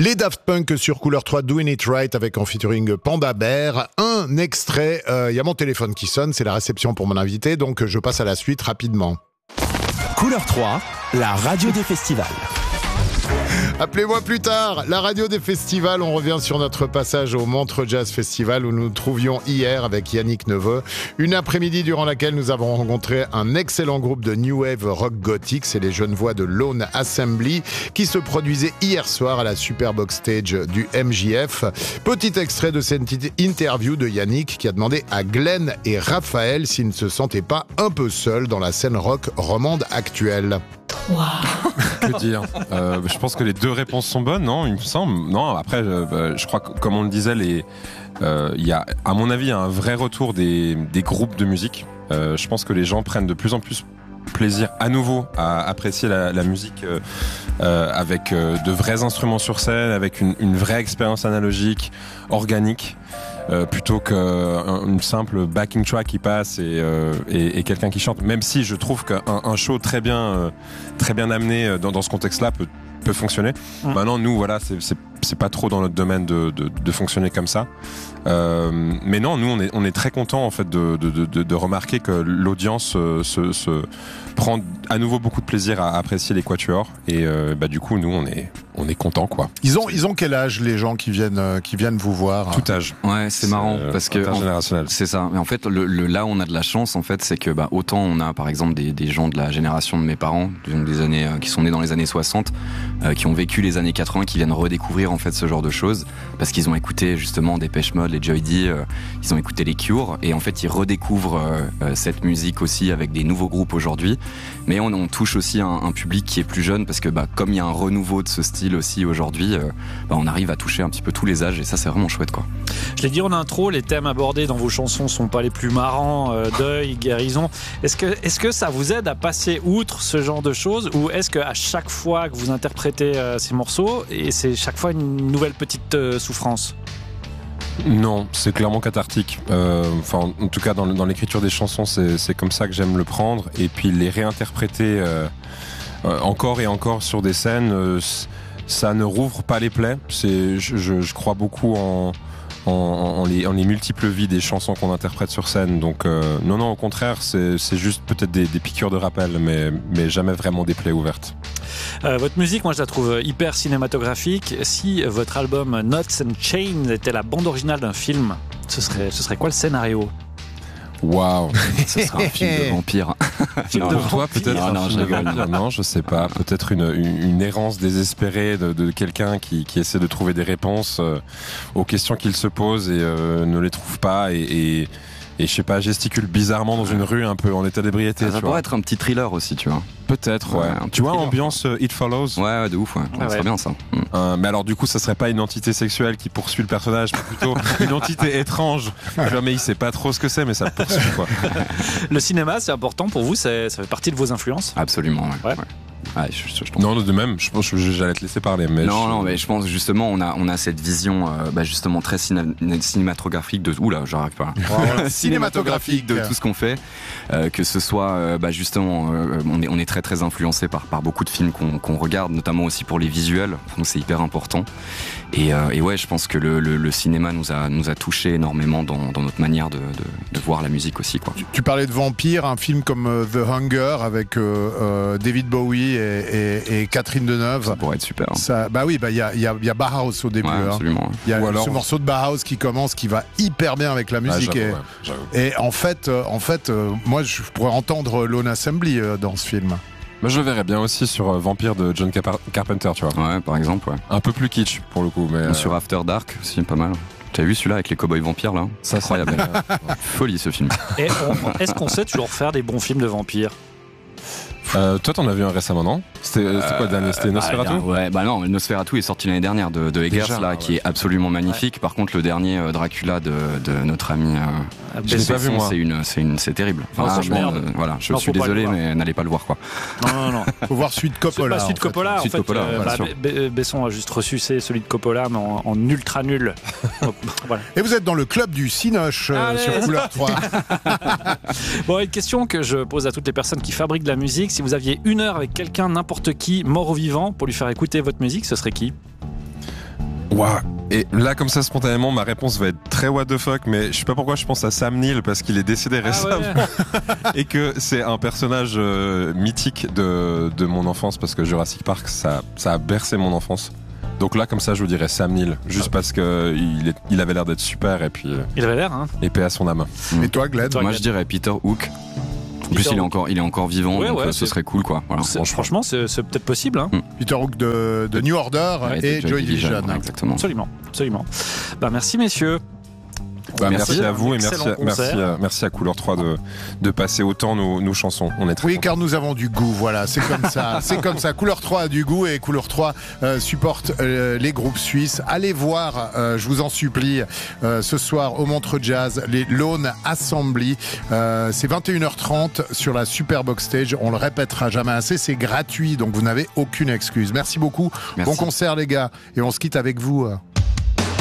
Les Daft Punk sur Couleur 3, Doing It Right avec en featuring Panda Bear. Un extrait, il y a mon téléphone qui sonne, c'est la réception pour mon invité, donc je passe à la suite rapidement. Couleur 3, la radio des festivals. Appelez-moi plus tard, la radio des festivals. On revient sur notre passage au Montreux Jazz Festival où nous nous trouvions hier avec Yannick Neveu. Une après-midi durant laquelle nous avons rencontré un excellent groupe de New Wave Rock Gothic. C'est les jeunes voix de Lone Assembly qui se produisaient hier soir à la Superbox Stage du MJF. Petit extrait de cette interview de Yannick qui a demandé à Glenn et Raphaël s'ils ne se sentaient pas un peu seuls dans la scène rock romande actuelle. Wow. Que dire je pense que les deux réponses sont bonnes, non, il me semble. Non, après, je crois que, comme on le disait, il y a, à mon avis, un vrai retour des groupes de musique. Je pense que les gens prennent de plus en plus plaisir à nouveau à apprécier la musique avec de vrais instruments sur scène, avec une vraie expérience analogique, organique. Plutôt qu'une simple backing track qui passe et quelqu'un qui chante. Même si je trouve qu'un show très bien amené dans ce contexte-là peut fonctionner. Maintenant, nous, voilà, c'est pas trop dans notre domaine de fonctionner comme ça. Mais non, nous, on est très contents en fait de remarquer que l'audience se prend à nouveau beaucoup de plaisir à apprécier les quatuors. Et du coup, nous, on est contents, quoi. Ils ont quel âge les gens qui viennent vous voir? Tout âge. Ouais, c'est marrant parce que intergénérationnel. C'est ça. Mais en fait, là, on a de la chance. En fait, c'est que autant on a par exemple des gens de la génération de mes parents, des années qui sont nés dans les années 60, qui ont vécu les années 80, qui viennent redécouvrir en fait ce genre de choses parce qu'ils ont écouté justement Depeche Mode, les Joy D, ils ont écouté les Cure et en fait ils redécouvrent cette musique aussi avec des nouveaux groupes aujourd'hui. Mais on touche aussi un public qui est plus jeune parce que comme il y a un renouveau de ce style aussi aujourd'hui, on arrive à toucher un petit peu tous les âges et ça c'est vraiment chouette, quoi. Je l'ai dit en intro, les thèmes abordés dans vos chansons sont pas les plus marrants, deuil, guérison. Est-ce que ça vous aide à passer outre ce genre de choses ou est-ce qu'à chaque fois que vous interprétez ces morceaux, et c'est chaque fois une nouvelle petite souffrance? Non, c'est clairement cathartique. En tout cas, dans l'écriture des chansons, c'est comme ça que j'aime le prendre. Et puis les réinterpréter encore et encore sur des scènes, ça ne rouvre pas les plaies. Je crois beaucoup en les multiples vies des chansons qu'on interprète sur scène. Donc non, au contraire, c'est juste peut-être des piqûres de rappel, mais jamais vraiment des plaies ouvertes. Votre musique, moi je la trouve hyper cinématographique. Si votre album Knots and Chains était la bande originale d'un film, ce serait quoi le scénario? Waouh, Ce sera un film de vampire. Pour toi, peut-être un film de vampire. Non, je sais pas. Peut-être une errance désespérée de quelqu'un qui essaie de trouver des réponses aux questions qu'il se pose et ne les trouve pas et je sais pas, gesticule bizarrement dans une rue un peu en état d'ébriété. Ça pourrait être un petit thriller aussi, tu vois. Peut-être, ouais. Tu vois, ambiance It Follows. Ouais, de ouf, ouais. Ça serait bien ça. Mais alors du coup, ça serait pas une entité sexuelle qui poursuit le personnage, mais plutôt une entité étrange. Mais il sait pas trop ce que c'est, mais ça le poursuit, quoi. Le cinéma, c'est important pour vous, ça fait partie de vos influences? Absolument, ouais. Ouais, non, de même, je pense que j'allais te laisser parler. Mais mais je pense justement, on a cette vision justement très cinématographique de. Oula, j'arrive pas. Cinématographique de tout ce qu'on fait, que ce soit justement, on est très très influencé par beaucoup de films qu'on regarde, notamment aussi pour les visuels. Donc c'est hyper important. Et ouais, je pense que le cinéma nous a touché énormément dans notre manière de voir la musique aussi, quoi. Tu parlais de Vampire, un film comme The Hunger avec David Bowie et Catherine Deneuve. Ça pourrait être super. Ça, il y a Bauhaus au début. Ouais, absolument. Il y a ce morceau de Bauhaus qui commence, qui va hyper bien avec la musique. J'avoue. Et en fait, moi, je pourrais entendre Lone Assembly dans ce film. Moi, je le verrais bien aussi sur Vampire de John Carpenter, tu vois. Ouais, par exemple, ouais. Un peu plus kitsch pour le coup, mais sur After Dark aussi, pas mal. T'as vu celui-là avec les cowboys vampires là? Ça, incroyable. Folie ce film. Et est-ce qu'on sait toujours faire des bons films de vampires? Toi, t'en as vu un récemment, non? C'était quoi le dernier? C'était Nosferatu? Ouais, non, Nosferatu est sorti l'année dernière de Eggers, là, qui est absolument magnifique. Par contre, le dernier Dracula de notre ami je l'ai pas vu, moi. C'est terrible. Oh, franchement, voilà, je suis désolé, mais n'allez pas le voir, quoi. Non. Faut voir celui de Coppola. Celui de Coppola, en fait. Besson a juste ressucé celui de Coppola, mais en ultra nul. Donc, voilà. Et vous êtes dans le club du Cinoche sur Couleur 3. Bon, une question que je pose à toutes les personnes qui fabriquent de la musique. Si vous aviez une heure avec quelqu'un, n'importe qui, mort ou vivant, pour lui faire écouter votre musique, ce serait qui? Ouah. Et là, comme ça, spontanément, ma réponse va être très what the fuck, mais je sais pas pourquoi je pense à Sam Neill parce qu'il est décédé récemment et que c'est un personnage mythique de mon enfance parce que Jurassic Park, ça a bercé mon enfance. Donc là, comme ça, je vous dirais Sam Neill, juste parce que il avait l'air d'être super et puis. Il avait l'air, hein. Et paix à son âme. Et toi, Glenn? Moi, je dirais Peter Hook. En plus, il est encore vivant, Ouais, donc ouais, ce serait cool, quoi. Voilà. Franchement, c'est peut-être possible. Hein. Peter Hook de New Order et Joy Division. Ouais, exactement. Absolument. Bah, merci, messieurs. Merci à vous et Excellent merci à Couleur 3 de passer autant nos chansons. On est très Oui, contents. car nous avons du goût, voilà, c'est comme ça. C'est comme ça. Couleur 3 a du goût et Couleur 3 supporte les groupes suisses. Allez voir, je vous en supplie, ce soir au Montreux Jazz, les Lone Assembly. C'est 21h30 sur la Superbox Stage. On le répétera jamais assez, c'est gratuit, donc vous n'avez aucune excuse. Merci beaucoup. Merci. Bon concert, les gars. Et on se quitte avec vous.